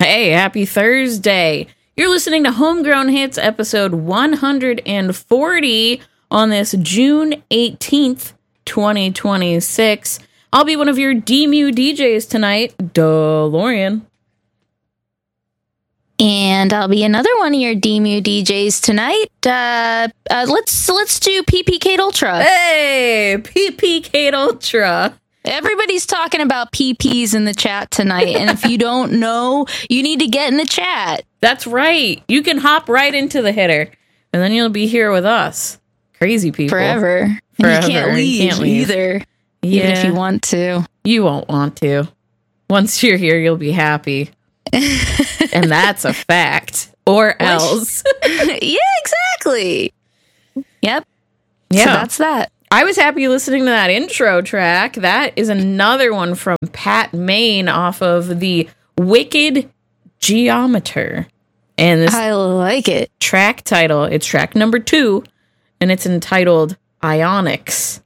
Hey, happy Thursday. You're listening to Homegrown Hits, episode 140 on this June 18th, 2026. I'll be one of your DMU DJs tonight, DeLorean. And I'll be another one of your DMU DJs tonight. Let's do PP Kate Ultra. Hey, PP Kate Ultra. Everybody's talking about PPs in the chat tonight, and if you don't know, you need to get in the chat. That's right. You can hop right into the hitter, and then you'll be here with us. Crazy people. Forever. And you can't leave either, even if you want to. You won't want to. Once you're here, you'll be happy. And that's a fact. Or else. Yeah, exactly. Yep. Yeah. So that's that. I was happy listening to that intro track. That is another one from Pat Main off of the Wicked Geometer. And this I like it. Track title, it's track number 2, and it's entitled Ionics.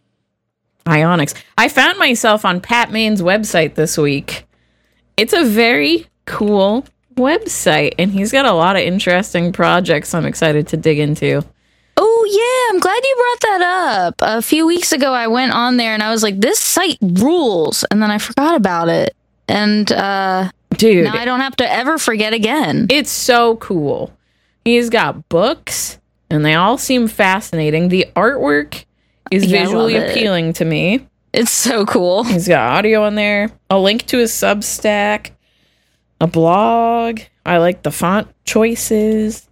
Ionics. I found myself on Pat Main's website this week. It's a very cool website, and he's got a lot of interesting projects I'm excited to dig into. Oh, yeah, I'm glad you brought that up. A few weeks ago, I went on there and I was like, this site rules. And then I forgot about it. And dude, now I don't have to ever forget again. It's so cool. He's got books, and they all seem fascinating. The artwork is visually appealing to me. It's so cool. He's got audio in there, a link to his Substack, a blog. I like the font choices.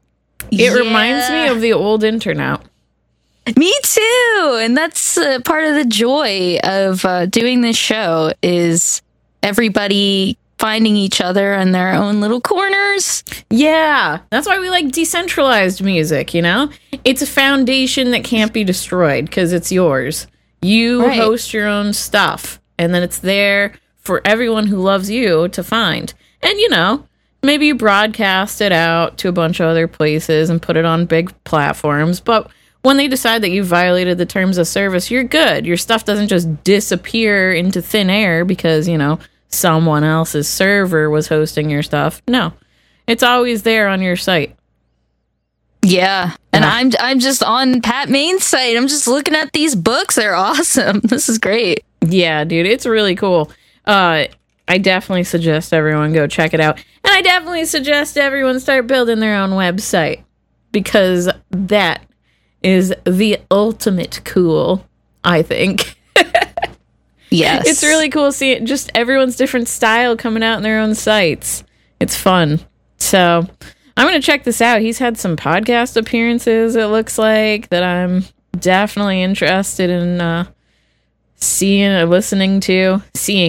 It reminds me of the old internet. Me too. And that's part of the joy of doing this show is everybody finding each other in their own little corners. Yeah, that's why we like decentralized music, you know? It's a foundation that can't be destroyed because it's yours. You host your own stuff, and then it's there for everyone who loves you to find. And, you know, maybe you broadcast it out to a bunch of other places and put it on big platforms, but when they decide that you violated the terms of service, you're good. Your stuff doesn't just disappear into thin air because, you know, someone else's server was hosting your stuff. No, it's always there on your site. Yeah, and I'm just on Pat Main's site. I'm just looking at these books. They're awesome. This is great. Yeah, dude, it's really cool. I definitely suggest everyone go check it out. And I definitely suggest everyone start building their own website because that is the ultimate cool, I think. Yes. It's really cool seeing just everyone's different style coming out in their own sites. It's fun. So I'm going to check this out. He's had some podcast appearances, it looks like, that I'm definitely interested in seeing and listening to.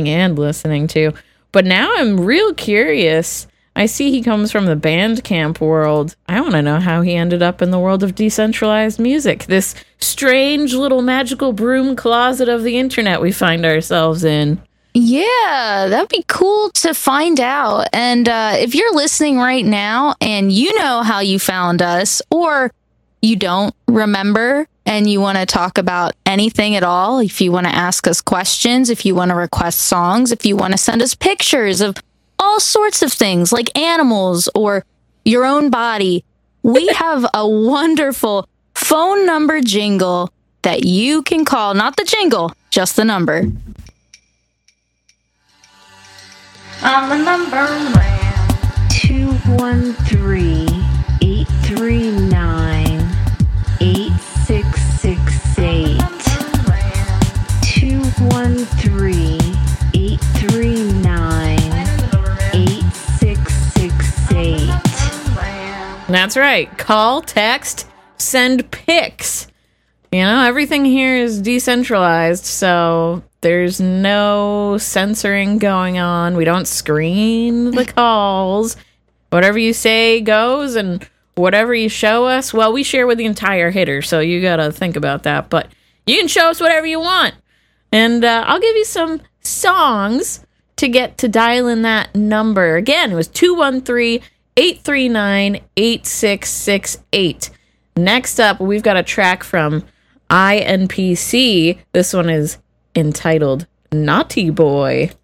But now I'm real curious. I see he comes from the Bandcamp world. I want to know how he ended up in the world of decentralized music. This strange little magical broom closet of the internet we find ourselves in. Yeah, that'd be cool to find out. And if you're listening right now and you know how you found us, or you don't remember and you want to talk about anything at all, if you want to ask us questions, if you want to request songs, if you want to send us pictures of all sorts of things like animals or your own body, we have a wonderful phone number jingle that you can call. Not the jingle, just the number. On the number 213-839-8668. 213-839-8668. That's right. Call, text, send pics. You know, everything here is decentralized, so there's no censoring going on. We don't screen the calls. Whatever you say goes, and whatever you show us, well, we share with the entire hitter, so you gotta think about that. But you can show us whatever you want. And I'll give you some songs to get to dial in that number. Again, it was 213-839-8668. Next up, we've got a track from INPC. This one is entitled Naughty Boy.